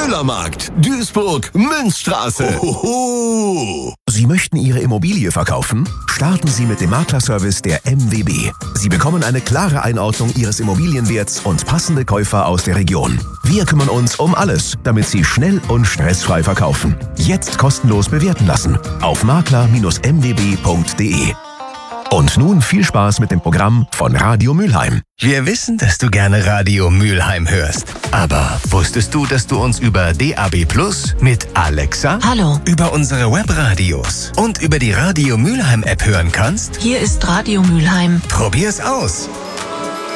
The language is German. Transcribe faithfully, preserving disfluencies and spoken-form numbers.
Müllermarkt, Duisburg, Münzstraße. Ohoho. Sie möchten Ihre Immobilie verkaufen? Starten Sie mit dem Maklerservice der M W B. Sie bekommen eine klare Einordnung Ihres Immobilienwerts und passende Käufer aus der Region. Wir kümmern uns um alles, damit Sie schnell und stressfrei verkaufen. Jetzt kostenlos bewerten lassen auf makler Bindestrich m w b punkt d e. Und nun viel Spaß mit dem Programm von Radio Mülheim. Wir wissen, dass du gerne Radio Mülheim hörst. Aber wusstest du, dass du uns über D A B Plus mit Alexa, Hallo, über unsere Webradios und über die Radio Mülheim App hören kannst? hier ist Radio Mülheim. Probier's aus!